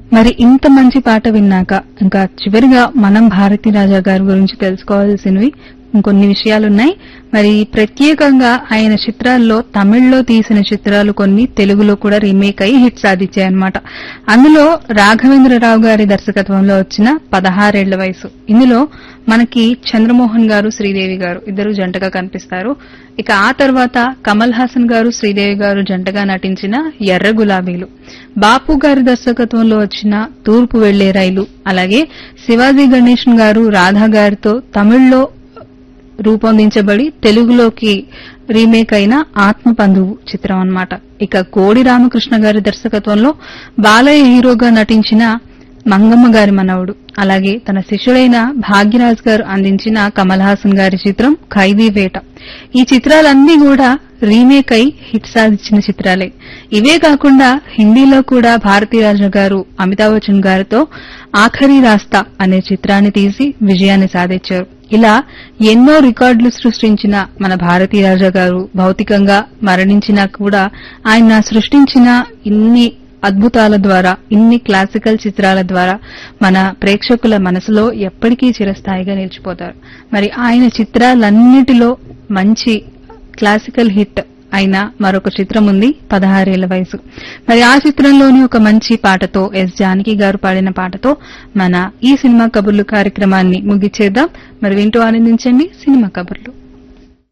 మరి ఇంత మంచి పాట విన్నాక ఇంకా చివరిగా మనం భారతీ రాజా గారి గురించి తెలుసుకోవాల్సినవి ఇంకొన్ని విషయాలున్నాయి. మరి ప్రత్యేకంగా ఆయన చిత్రాల్లో తమిళ్లో తీసిన చిత్రాలు కొన్ని తెలుగులో కూడా రీమేక్ అయి హిట్ సాధించాయన్నమాట. అందులో రాఘవేంద్రరావు గారి దర్శకత్వంలో వచ్చిన 16 ఏళ్ల వయసు. ఇందులో మనకి చంద్రమోహన్ గారు, శ్రీదేవి గారు ఇద్దరు జంటగా కనిపిస్తారు. ఇక ఆ తర్వాత కమల్ హాసన్ గారు, శ్రీదేవి గారు జంటగా నటించిన ఎర్ర గులాబీలు, బాపు గారి దర్శకత్వంలో వచ్చిన తూర్పు వెళ్లే రైలు, అలాగే శివాజీ గణేశన్ గారు రాధా గారితో తమిళ్లో రూపొందించబడి తెలుగులోకి రీమేక్ అయిన ఆత్మబంధువు చిత్రం అన్నమాట. ఇక కోడి రామకృష్ణ గారి దర్శకత్వంలో బాలయ్య హీరోగా నటించిన మంగమ్మ గారి మనవడు, అలాగే తన శిష్యుడైన భాగ్యరాజ్ గారు అందించిన కమల్ హాసన్ గారి చిత్రం ఖైదీ వేట. ఈ చిత్రాలన్నీ కూడా రీమేక్ అయి హిట్ సాధించిన చిత్రాలే. ఇవే కాకుండా హిందీలో కూడా భారతీరాజా గారు అమితాబ్ బచ్చన్ గారితో ఆఖరీ రాస్తా అనే చిత్రాన్ని తీసి విజయాన్ని సాధించారు. ఇలా ఎన్నో రికార్డులు సృష్టించిన మన భారతీరాజా గారు భౌతికంగా మరణించినా కూడా ఆయన సృష్టించిన ఇన్ని అద్భుతాల ద్వారా, ఇన్ని క్లాసికల్ చిత్రాల ద్వారా మన ప్రేక్షకుల మనసులో ఎప్పటికీ చిరస్థాయిగా నిలిచిపోతారు. మరి ఆయన చిత్రాలన్నిటిలో మంచి క్లాసికల్ హిట్ అయిన మరొక చిత్రం ఉంది 16 ఏళ్ల వయసు. మరి ఆ చిత్రంలోని ఒక మంచి పాటతో, ఎస్ జానకి గారు పాడిన పాటతో మన ఈ సినిమా కబుర్లు కార్యక్రమాన్ని ముగిచేద్దాం. మరి వింటూ ఆనందించండి సినిమా కబుర్లు.